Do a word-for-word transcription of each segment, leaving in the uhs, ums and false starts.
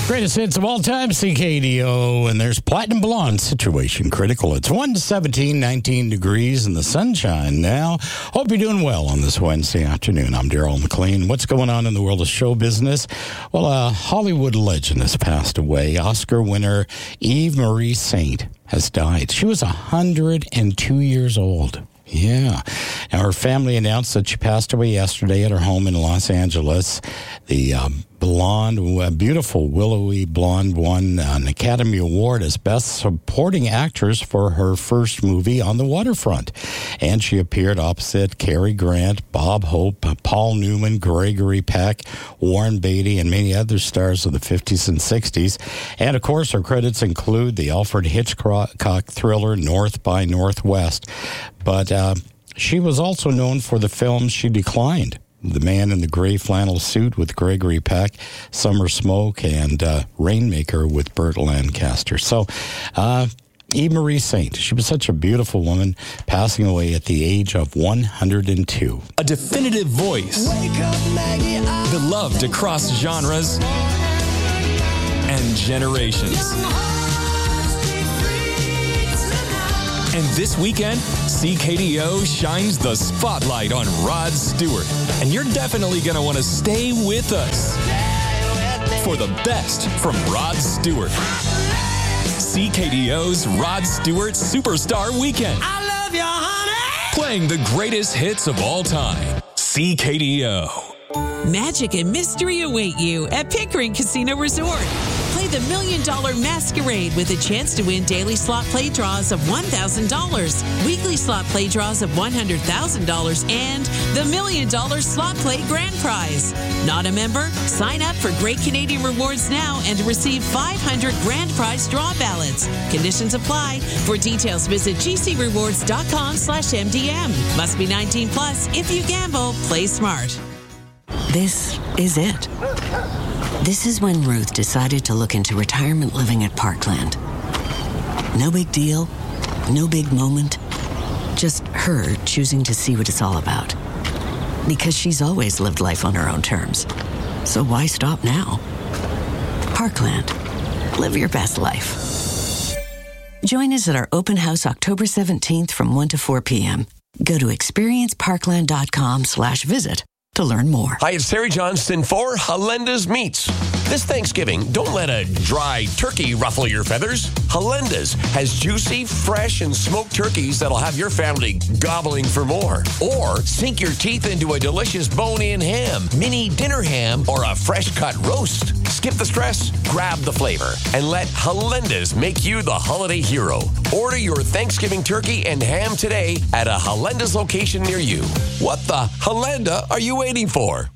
Greatest hits of all time, C K D O, and there's Platinum Blonde, Situation Critical. It's one to seventeen, nineteen degrees in the sunshine now. Hope you're doing well on this Wednesday afternoon. I'm Daryl McLean. What's going on in the world of show business? Well, a Hollywood legend has passed away. Oscar winner Eve Marie Saint has died. She was one hundred two years old. Yeah. And her family announced that she passed away yesterday at her home in Los Angeles. The um, blonde, uh, beautiful, willowy blonde won an Academy Award as Best Supporting Actress for her first movie, On the Waterfront. And she appeared opposite Cary Grant, Bob Hope, Paul Newman, Gregory Peck, Warren Beatty, and many other stars of the fifties and sixties. And, of course, her credits include the Alfred Hitchcock thriller North by Northwest. But uh, she was also known for the films she declined. The Man in the Gray Flannel Suit with Gregory Peck, Summer Smoke, and uh, Rainmaker with Burt Lancaster. So, uh, Eve Marie Saint, she was such a beautiful woman, passing away at the age of one hundred two. A definitive voice, beloved across genres and generations. And this weekend, C K D O shines the spotlight on Rod Stewart. And you're definitely going to want to stay with us for the best from Rod Stewart. C K D O's Rod Stewart Superstar Weekend. I love you, honey. Playing the greatest hits of all time. C K D O. Magic and mystery await you at Pickering Casino Resort. Play the Million Dollar Masquerade with a chance to win daily slot play draws of one thousand dollars, weekly slot play draws of one hundred thousand dollars, and the Million Dollar Slot Play Grand Prize. Not a member? Sign up for Great Canadian Rewards now and receive five hundred Grand Prize draw ballots. Conditions apply. For details, visit gcrewards.com slash MDM. Must be nineteen plus. If you gamble, play smart. This is it. This is when Ruth decided to look into retirement living at Parkland. No big deal, no big moment, just her choosing to see what it's all about. Because she's always lived life on her own terms. So why stop now? Parkland. Live your best life. Join us at our open house October seventeenth from one to four p.m. Go to experienceparkland.com slash visit to learn more. Hi, it's Terry Johnston for Halenda's Meats. This Thanksgiving, don't let a dry turkey ruffle your feathers. Halenda's has juicy, fresh, and smoked turkeys that'll have your family gobbling for more. Or sink your teeth into a delicious bone-in ham, mini dinner ham, or a fresh-cut roast. Skip the stress, grab the flavor, and let Halenda's make you the holiday hero. Order your Thanksgiving turkey and ham today at a Halenda's location near you. What the Halenda are you waiting for?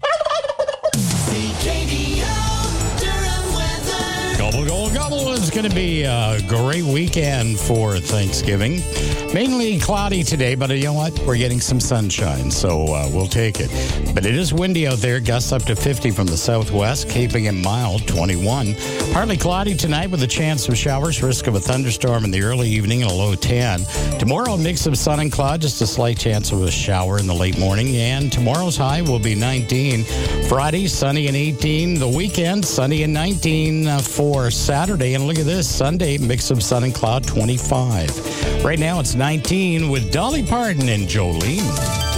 Gobble, gobble, gobble. It's going to be a great weekend for Thanksgiving. Mainly cloudy today, but you know what? We're getting some sunshine, so uh, we'll take it. But it is windy out there. Gusts up to fifty from the southwest, keeping it mild, twenty-one. Partly cloudy tonight with a chance of showers, risk of a thunderstorm in the early evening and a low ten. Tomorrow, a mix of sun and cloud, just a slight chance of a shower in the late morning. And tomorrow's high will be nineteen. Friday, sunny and eighteen. The weekend, sunny and nineteen uh, for Saturday. And look at this, Sunday, mix of sun and cloud, twenty-five. Right now, it's nineteen with Dolly Parton and Jolene.